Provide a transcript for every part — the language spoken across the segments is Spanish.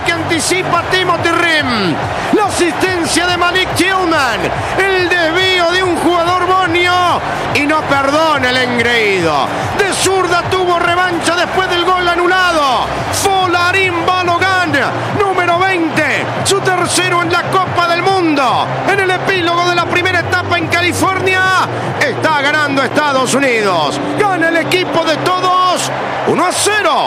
que anticipa Timothy Rim. La asistencia de Malik Tillman. El desvío de un jugador bosnio. Y no perdona el engreído. De zurda tuvo revancha después del gol anulado. Folarin Balogan, número 20. Su tercero en la Copa del Mundo. En el epílogo de la primera etapa en California. Está ganando Estados Unidos. Gana el equipo de todos. 1-0.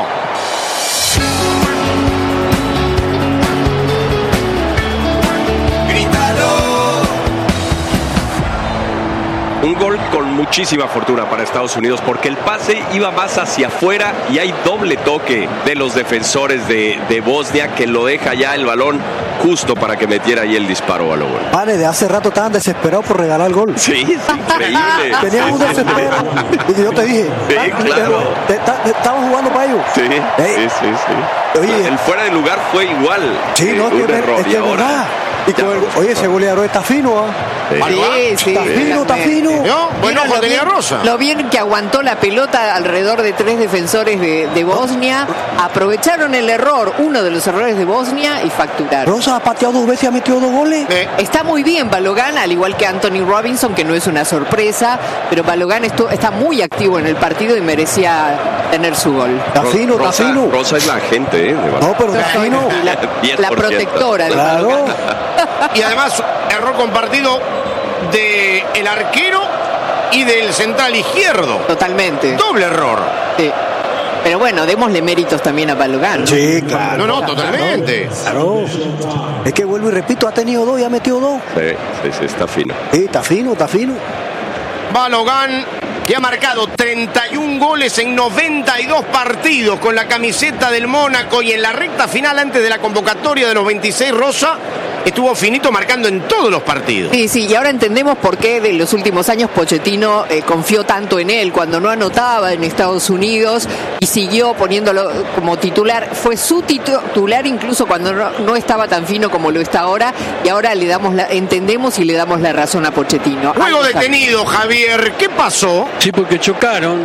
Un gol con muchísima fortuna para Estados Unidos porque el pase iba más hacia afuera y hay doble toque de los defensores de Bosnia que lo deja ya el balón justo para que metiera ahí el disparo a lo gol. Vale, de hace rato estaban desesperados por regalar el gol. Sí, es increíble. Tenían un desespero. Y yo te dije, sí, claro. Estaban jugando para ellos. Sí, sí. Oye, el fuera de lugar fue igual. Sí, no, un error. Es que es verdad. Oye, ese goleador está fino, Sí. Está fino. ¿No? Buen ojo tenía Rosa. Lo bien que aguantó la pelota alrededor de 3 defensores de Bosnia. Aprovecharon el error, uno de los errores de Bosnia y facturaron. Rosa ha pateado 2 veces y ha metido 2 goles. Está muy bien Balogan, al igual que Anthony Robinson, que no es una sorpresa, pero Balogan está muy activo en el partido y merecía tener su gol. Está fino. Rosa es la agente, No, pero está fino. La protectora de Claro. Y además, error compartido del arquero y del central izquierdo. Totalmente. Doble error. Sí. Pero bueno, démosle méritos también a Balogan. Sí, claro. No, totalmente. Claro. Es que vuelvo y repito, ha tenido 2 y ha metido 2. Sí, está fino. Sí, está fino. Balogan, que ha marcado 31 goles en 92 partidos con la camiseta del Mónaco, y en la recta final antes de la convocatoria de los 26, Rosa estuvo finito marcando en todos los partidos. Sí, y ahora entendemos por qué de los últimos años Pochettino confió tanto en él cuando no anotaba en Estados Unidos y siguió poniéndolo como titular. Fue su titular incluso cuando no estaba tan fino como lo está ahora, y ahora entendemos y le damos la razón a Pochettino. Juego detenido, Javier. ¿Qué pasó? Sí, porque chocaron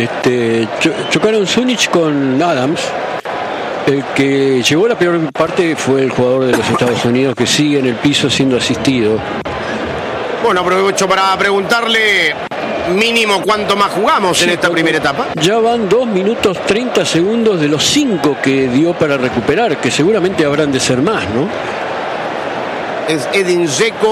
Zunic con Adams. El que llevó la peor parte fue el jugador de los Estados Unidos, que sigue en el piso siendo asistido. Bueno, aprovecho para preguntarle mínimo cuánto más jugamos en esta primera etapa. Ya van 2 minutos 30 segundos de los 5 que dio para recuperar, que seguramente habrán de ser más, ¿no? Es Edin Dzeko.